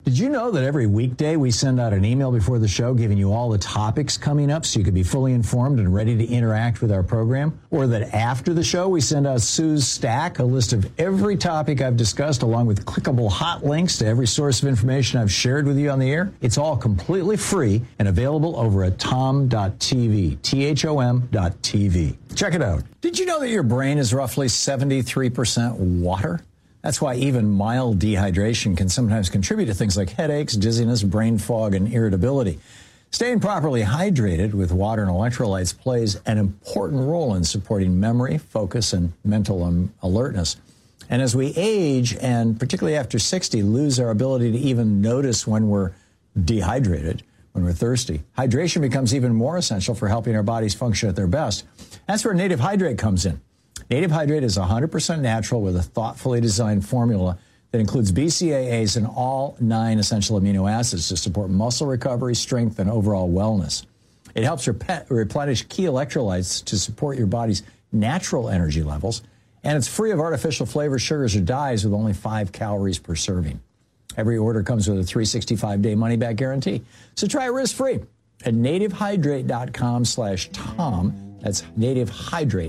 Did you know that every weekday we send out an email before the show giving you all the topics coming up so you can be fully informed and ready to interact with our program? Or that after the show we send out Sue's Stack, a list of every topic I've discussed along with clickable hot links to every source of information I've shared with you on the air? It's all completely free and available over at tom.tv, THOM.tv. Check it out. Did you know that your brain is roughly 73% water? That's why even mild dehydration can sometimes contribute to things like headaches, dizziness, brain fog, and irritability. Staying properly hydrated with water and electrolytes plays an important role in supporting memory, focus, and mental alertness. And as we age, and particularly after 60, lose our ability to even notice when we're dehydrated, when we're thirsty, hydration becomes even more essential for helping our bodies function at their best. That's where Native Hydrate comes in. Native Hydrate is 100% natural with a thoughtfully designed formula that includes BCAAs and all 9 essential amino acids to support muscle recovery, strength, and overall wellness. It helps replenish key electrolytes to support your body's natural energy levels, and it's free of artificial flavors, sugars, or dyes with only 5 calories per serving. Every order comes with a 365-day money-back guarantee. So try it risk-free at nativehydrate.com/Tom. That's Native Hydrate,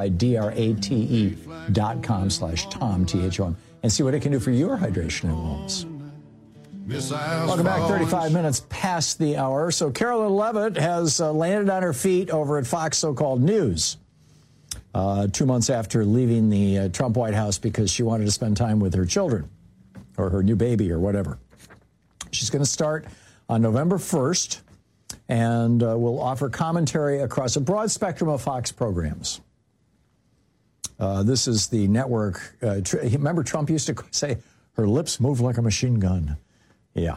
HYDRATE.com/Tom, THOM, and see what it can do for your hydration and wellness. Welcome back, 35 minutes past the hour. So Carolyn Levitt has landed on her feet over at Fox So-Called News 2 months after leaving the Trump White House because she wanted to spend time with her children or her new baby or whatever. She's going to start on November 1st. And will offer commentary across a broad spectrum of Fox programs. This is the network. Remember, Trump used to say, her lips move like a machine gun. Yeah.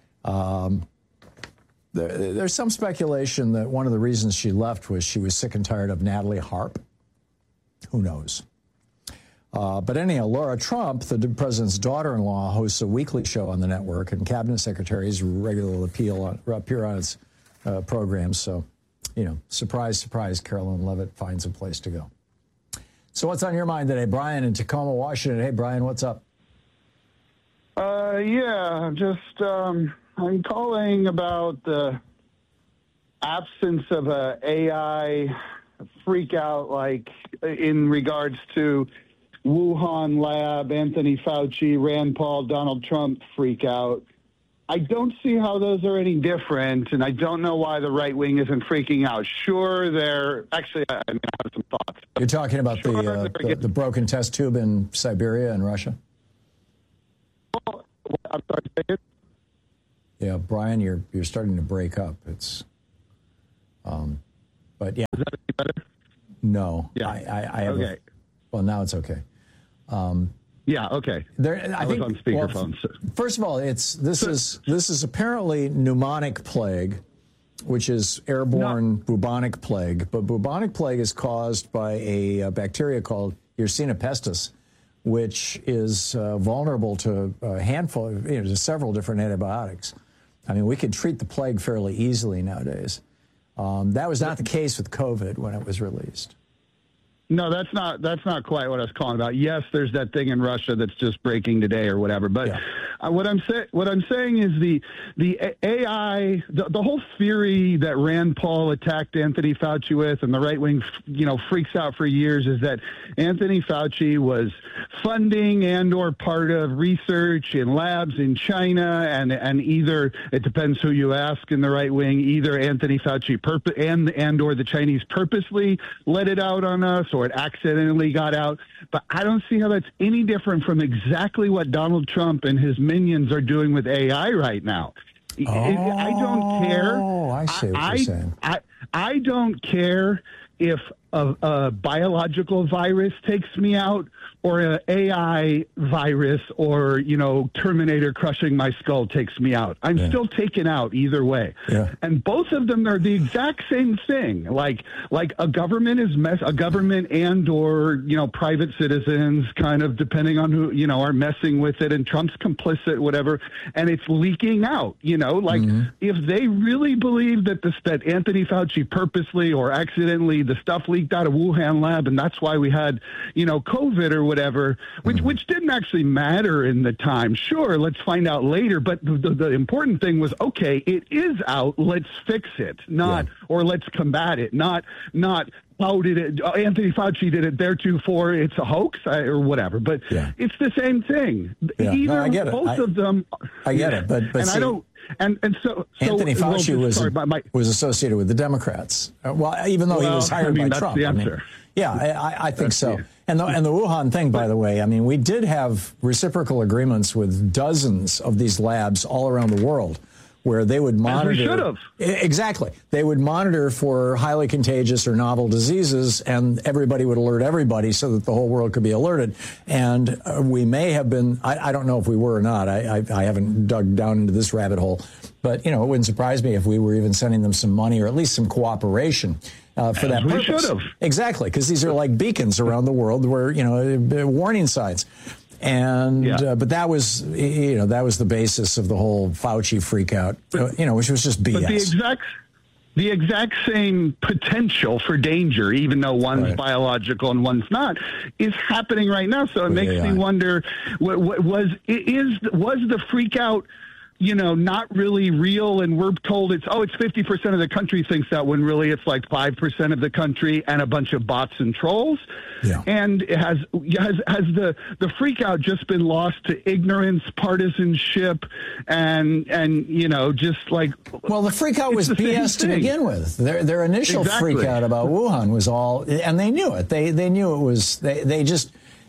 There's some speculation that one of the reasons she left was she was sick and tired of Natalie Harp. Who knows? But anyhow, Laura Trump, the president's daughter-in-law, hosts a weekly show on the network, and cabinet secretaries regularly appear on its programs. So, surprise, surprise, Carolyn Levitt finds a place to go. So what's on your mind today? Brian in Tacoma, Washington. Hey, Brian, what's up? I'm calling about the absence of a AI freak out, like in regards to Wuhan lab, Anthony Fauci, Rand Paul, Donald Trump freak out. I don't see how those are any different, and I don't know why the right wing isn't freaking out. Sure, they're actually. I have some thoughts. You're talking about the broken test tube in Siberia and Russia. Well, I'm sorry. Say it. Yeah, Brian, you're starting to break up. It's, but yeah. Is that any better? No. Yeah. I have. Okay. Well, now it's okay. Yeah. Okay. I think on speakerphone. Well, first of all, this is apparently pneumonic plague, which is airborne bubonic plague. But bubonic plague is caused by a bacteria called Yersinia pestis, which is vulnerable to a handful, to several different antibiotics. I mean, we could treat the plague fairly easily nowadays. That was not the case with COVID when it was released. No, that's not quite what I was calling about. Yes, there's that thing in Russia that's just breaking today or whatever. But yeah. What I'm saying is the AI, the whole theory that Rand Paul attacked Anthony Fauci with, and the right wing, freaks out for years, is that Anthony Fauci was funding and/or part of research in labs in China, and either, it depends who you ask in the right wing, either Anthony Fauci and/or the Chinese purposely let it out on us, or it accidentally got out. But I don't see how that's any different from exactly what Donald Trump and his minions are doing with AI right now. I don't care. Oh, I see what you're saying. I don't care if a biological virus takes me out, or an AI virus, or, Terminator crushing my skull takes me out. I'm still taken out either way. Yeah. And both of them are the exact same thing. Like a government a government and or, private citizens, kind of depending on who, are messing with it, and Trump's complicit, whatever, and it's leaking out, if they really believe that Anthony Fauci purposely or accidentally, the stuff leaks leaked out of Wuhan lab, and that's why we had, COVID or whatever, which didn't actually matter in the time. Sure, let's find out later. But the important thing was, okay, it is out. Let's fix it, or let's combat it, not. How did it? Anthony Fauci did it theretofore. It's a hoax or whatever. But it's the same thing. Yeah. Either I get it. Both of them. I get it. But and see, I don't. And so Anthony Fauci was associated with the Democrats. Even though he was hired by that's Trump. The answer. I think so. And the Wuhan thing, by the way, I mean, we did have reciprocal agreements with dozens of these labs all around the world, where they would monitor. As we should have. Exactly. They would monitor for highly contagious or novel diseases, and everybody would alert everybody so that the whole world could be alerted. And we may have been, I don't know if we were or not. I haven't dug down into this rabbit hole. But, it wouldn't surprise me if we were even sending them some money or at least some cooperation for that purpose. We should have. Exactly, because these are like beacons around the world where, warning signs. And but that was the basis of the whole Fauci freakout, which was just BS. But the exact same potential for danger, even though one's biological and one's not, is happening right now. So it makes me wonder: was the freakout? Not really real, and we're told it's 50% of the country thinks that, when really it's like 5% of the country and a bunch of bots and trolls. Yeah. And has the freakout just been lost to ignorance, partisanship, and just like, well, the freakout was BS to begin with. Their initial freakout about Wuhan was all, and they knew it. They knew it was. They just.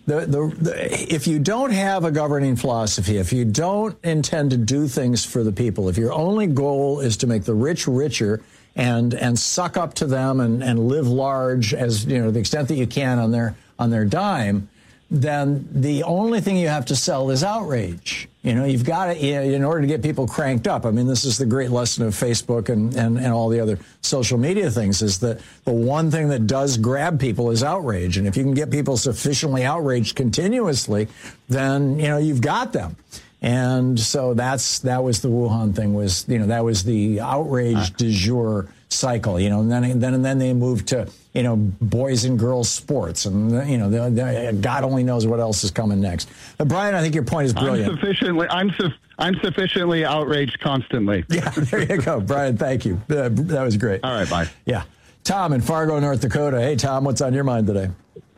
If you don't have a governing philosophy, if you don't intend to do things for the people, if your only goal is to make the rich richer and suck up to them and live large as the extent that you can on their dime, then the only thing you have to sell is outrage. You've got to, in order to get people cranked up. I mean, this is the great lesson of Facebook and all the other social media things, is that the one thing that does grab people is outrage. And if you can get people sufficiently outraged continuously, then, you've got them. And so that was the Wuhan thing, was, that was the outrage du jour cycle, and then they moved to, boys and girls sports, and God only knows what else is coming next. But Brian, I think your point is brilliant. I'm sufficiently outraged constantly. Yeah, there you go, Brian. Thank you. That was great. All right, bye. Yeah, Tom in Fargo, North Dakota. Hey, Tom, what's on your mind today?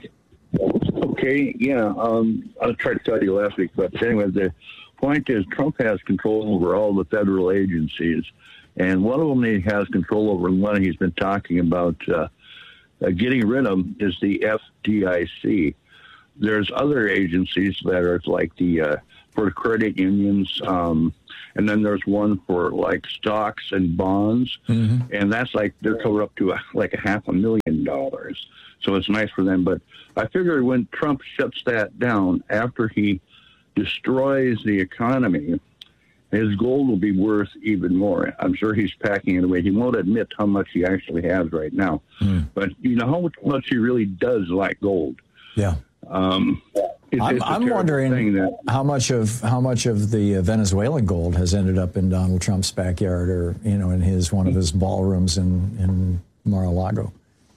Okay, I tried to tell you last week, but anyway, the point is Trump has control over all the federal agencies, and one of them he has control over, and one he's been talking about getting rid of, is the FDIC. There's other agencies that are like for credit unions, and then there's one for like stocks and bonds, and that's like they're covered up to like $500,000. So it's nice for them. But I figure when Trump shuts that down, after he destroys the economy, his gold will be worth even more. I'm sure he's packing it away. He won't admit how much he actually has right now. But how much he really does like gold. Yeah. I'm wondering how much of the Venezuelan gold has ended up in Donald Trump's backyard, or in one of his ballrooms in Mar-a-Lago.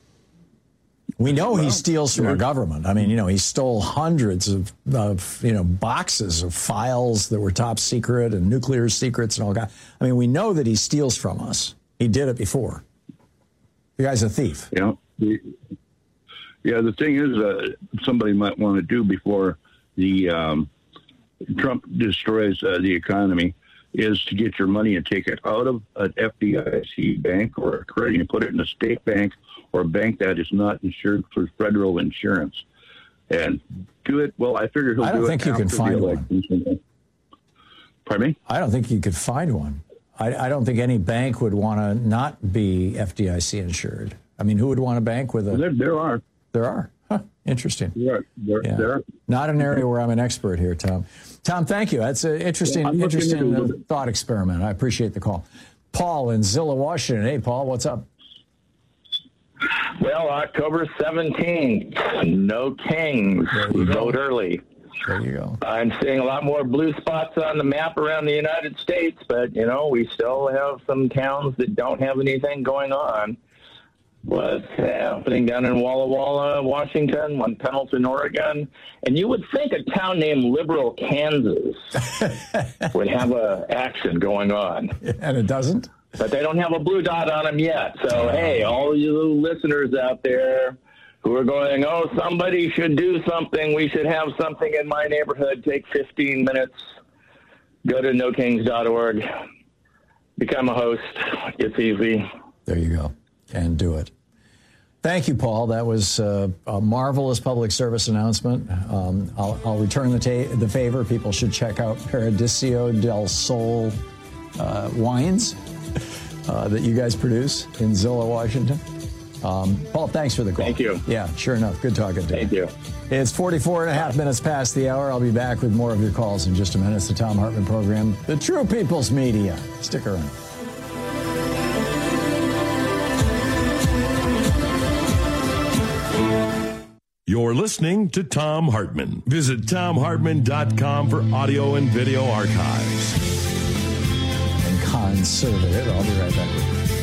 We know he steals from our government. I mean, he stole hundreds of boxes of files that were top secret and nuclear secrets and all that. I mean, we know that he steals from us. He did it before. The guy's a thief. Yeah. Yeah, the thing is, somebody might want to do before the Trump destroys the economy is to get your money and take it out of an FDIC bank or a credit and put it in a state bank or a bank that is not insured for federal insurance, and do it. Well, I figure he'll do it. I don't think you can find one. Pardon me? I don't think you could find one. I don't think any bank would want to not be FDIC insured. I mean, who would want a bank with a... Well, there are. There are. Huh, interesting. There are. Not an area where I'm an expert here, Tom. Tom, thank you. That's an interesting thought experiment. I appreciate the call. Paul in Zillow, Washington. Hey, Paul, what's up? Well, October 17th, no kings. Vote early. There you go. I'm seeing a lot more blue spots on the map around the United States, but, we still have some towns that don't have anything going on. what's happening down in Walla Walla, Washington, one Pendleton, Oregon. And you would think a town named Liberal, Kansas would have a action going on. And it doesn't? But they don't have a blue dot on them yet. So, hey, all you listeners out there who are going, oh, somebody should do something. We should have something in my neighborhood. Take 15 minutes. Go to nokings.org. Become a host. It's easy. There you go. And do it. Thank you, Paul. That was a marvelous public service announcement. I'll return the favor. People should check out Paradiso del Sol wines that you guys produce in Zillow, Washington. Paul, thanks for the call. Thank you. Yeah, sure enough. Good talking to you. Thank you. It's 44 and a half minutes past the hour. I'll be back with more of your calls in just a minute. It's the Thom Hartmann program, the True People's Media. Stick around. You're listening to Thom Hartmann. Visit ThomHartmann.com for audio and video archives. And conservative. I'll be right back with you.